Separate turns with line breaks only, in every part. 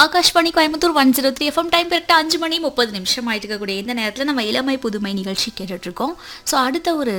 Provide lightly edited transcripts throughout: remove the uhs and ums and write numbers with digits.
Akashvani Coimbatore 103 FM. Time கரெக்டாக 5:30 ஆயிட்டு இருக்கக்கூடிய இந்த நேரத்தில் நம்ம இளமை புதுமை நிகழ்ச்சி கேட்டுட்ருக்கோம். ஸோ அடுத்த ஒரு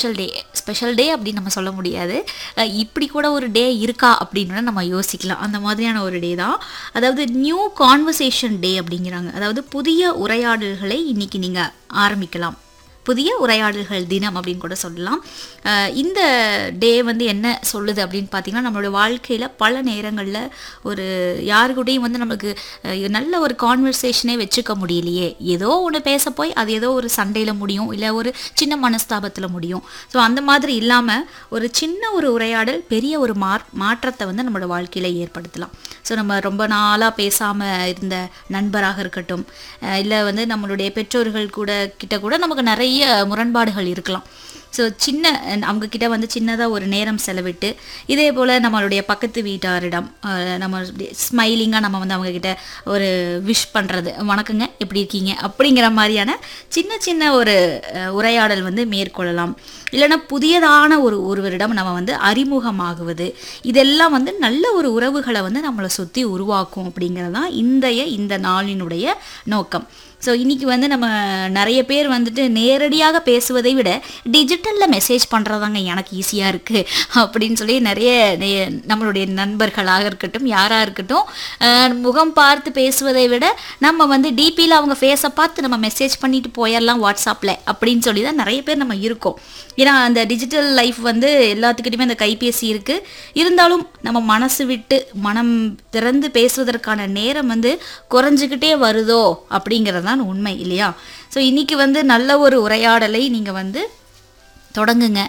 ஸ்பெஷல் டே அப்படின்னு நம்ம சொல்ல முடியாது. இப்படி கூட ஒரு டே இருக்கா அப்படின்னு நம்ம யோசிக்கலாம். அந்த மாதிரியான ஒரு டே தான். அதாவது நியூ கான்வர்சேஷன் டே அப்படிங்கிறாங்க. அதாவது புதிய உரையாடல்களை இன்னைக்கு நீங்கள் ஆரம்பிக்கலாம். புதிய உரையாடல்கள் தினம் அப்படின்னு கூட சொல்லலாம். இந்த டே வந்து என்ன சொல்லுது அப்படின்னு பார்த்தீங்கன்னா, நம்மளோட வாழ்க்கையில் பல நேரங்களில் ஒரு யாருக்கூடையும் வந்து நம்மளுக்கு நல்ல ஒரு கான்வர்சேஷனே வச்சுக்க முடியலையே, ஏதோ ஒன்று பேச போய் அது ஏதோ ஒரு சண்டையில் முடியும், இல்லை ஒரு சின்ன மனஸ்தாபத்தில் முடியும். ஸோ அந்த மாதிரி இல்லாமல் ஒரு சின்ன ஒரு உரையாடல் பெரிய ஒரு மாற்றத்தை வந்து நம்மளோட வாழ்க்கையில் ஏற்படுத்தலாம். ஸோ நம்ம ரொம்ப நாளாக பேசாமல் இருந்த நண்பராக இருக்கட்டும், இல்லை வந்து நம்மளுடைய பெற்றோர்கள் கிட்ட கூட நமக்கு நிறைய முரண்பாடுகள் இருக்கலாம். ஸோ அவங்கக்கிட்ட வந்து சின்னதாக ஒரு நேரம் செலவிட்டு, இதே போல் நம்மளுடைய பக்கத்து வீட்டாரிடம் நம்ம ஸ்மைலிங்காக நம்ம வந்து அவங்கக்கிட்ட ஒரு விஷ் பண்ணுறது, வணக்கங்க எப்படி இருக்கீங்க அப்படிங்கிற மாதிரியான சின்ன ஒரு உரையாடல் வந்து மேற்கொள்ளலாம். இல்லைன்னா புதியதான ஒருவரிடம் நம்ம வந்து அறிமுகமாகுவது, இதெல்லாம் வந்து நல்ல ஒரு உறவுகளை வந்து நம்மளை சுற்றி உருவாக்கும் அப்படிங்கிறது தான் இந்த நாளினுடைய நோக்கம். ஸோ இன்றைக்கி வந்து நம்ம நிறைய பேர் வந்துட்டு நேரடியாக பேசுவதை விட டிஜிட்டலில் மெசேஜ் பண்ணுறதாங்க எனக்கு ஈஸியாக இருக்குது அப்படின்னு சொல்லி நிறைய நம்மளுடைய நண்பர்களாக இருக்கட்டும், யாராக இருக்கட்டும், முகம் பார்த்து பேசுவதை விட நம்ம வந்து டிபியில் அவங்க ஃபேஸை பார்த்து நம்ம மெசேஜ் பண்ணிட்டு போயிடலாம் வாட்ஸ்அப்பில் அப்படின்னு சொல்லி தான் நிறைய பேர் நம்ம இருக்கோம். ஏன்னா அந்த டிஜிட்டல் லைஃப் வந்து எல்லாத்துக்கிட்டையுமே அந்த கைபேசி இருக்குது. இருந்தாலும் நம்ம மனசு விட்டு மனம் திறந்து பேசுவதற்கான நேரம் வந்து குறைஞ்சிக்கிட்டே வருதோ அப்படிங்கிறது தான் உண்மை இல்லையா? ஸோ இன்றைக்கி வந்து நல்ல ஒரு உரையாடலை நீங்கள் வந்து தொடங்குங்க.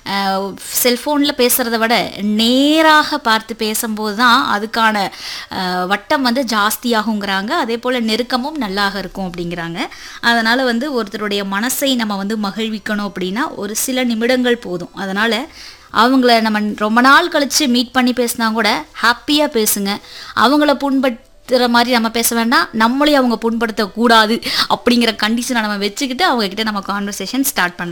செல்ஃபோனில் பேசுகிறத விட நேராக பார்த்து பேசும்போது தான் அதுக்கான வட்டம் வந்து ஜாஸ்தியாகுங்கிறாங்க. அதே போல் நெருக்கமும் நல்லாக இருக்கும் அப்படிங்கிறாங்க. அதனால் வந்து ஒருத்தருடைய மனசை நம்ம வந்து மகிழ்விக்கணும் அப்படின்னா ஒரு சில நிமிடங்கள் போதும். அதனால் அவங்கள நம்ம ரொம்ப நாள் கழித்து மீட் பண்ணி பேசினா கூட ஹாப்பியாக பேசுங்க. அவங்கள புண்படுத்துகிற மாதிரி நம்ம பேச வேண்டாம், நம்மளையும் அவங்க புண்படுத்தக்கூடாது அப்படிங்கிற கண்டிஷனை நம்ம வச்சுக்கிட்டு அவங்கக்கிட்ட நம்ம கான்வர்சேஷன் ஸ்டார்ட் பண்ணலாம்.